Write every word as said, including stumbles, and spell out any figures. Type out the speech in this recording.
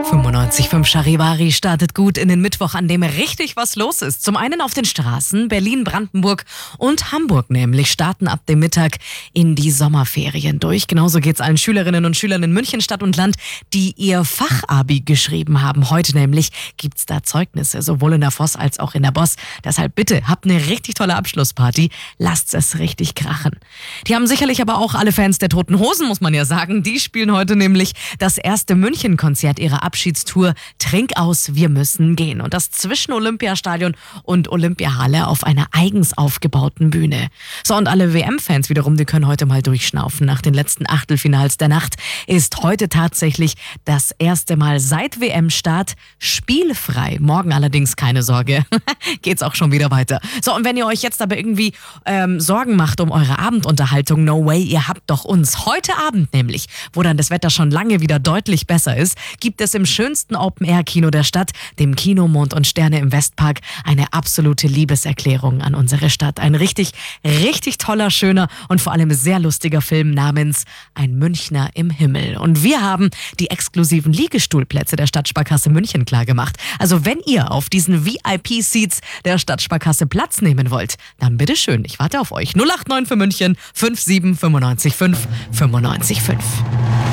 fünfundneunzig Komma fünf Charivari startet gut in den Mittwoch, an dem richtig was los ist. Zum einen auf den Straßen, Berlin, Brandenburg und Hamburg nämlich starten ab dem Mittag in die Sommerferien durch. Genauso geht's allen Schülerinnen und Schülern in München, Stadt und Land, die ihr Fachabi geschrieben haben. Heute nämlich gibt's da Zeugnisse, sowohl in der Voss als auch in der Boss. Deshalb bitte, habt eine richtig tolle Abschlussparty. Lasst es richtig krachen. Die haben sicherlich aber auch alle Fans der Toten Hosen, muss man ja sagen. Die spielen heute nämlich das erste München-Konzert ihrer Abschiedstour Trink aus, wir müssen gehen. Und das zwischen Olympiastadion und Olympiahalle auf einer eigens aufgebauten Bühne. So, und alle W M-Fans wiederum, die können heute mal durchschnaufen. Nach den letzten Achtelfinals der Nacht ist heute tatsächlich das erste Mal seit W M-Start spielfrei. Morgen allerdings keine Sorge, geht's auch schon wieder weiter. So, und wenn ihr euch jetzt aber irgendwie ähm, Sorgen macht um eure Abendunterhaltung, no way, ihr habt doch uns. Heute Abend nämlich, wo dann das Wetter schon lange wieder deutlich besser ist, gibt es im schönsten Open-Air-Kino der Stadt, dem Kino Mond und Sterne im Westpark, eine absolute Liebeserklärung an unsere Stadt. Ein richtig, richtig toller, schöner und vor allem sehr lustiger Film namens Ein Münchner im Himmel. Und wir haben die exklusiven Liegestuhlplätze der Stadtsparkasse München klargemacht. Also wenn ihr auf diesen V I P-Seats der Stadtsparkasse Platz nehmen wollt, dann bitteschön, ich warte auf euch. null acht neun für München fünf sieben fünf neun fünf fünf neun fünf.